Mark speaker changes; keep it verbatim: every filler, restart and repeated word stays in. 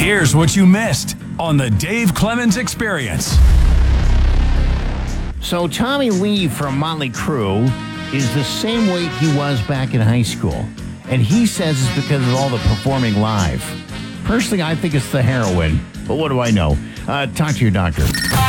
Speaker 1: Here's what you missed on the Dave Clemens Experience.
Speaker 2: So Tommy Lee from Motley Crue is the same weight he was back in high school. And he says it's because of all the performing live. Personally, I think it's the heroin. But what do I know? Uh, talk to your doctor.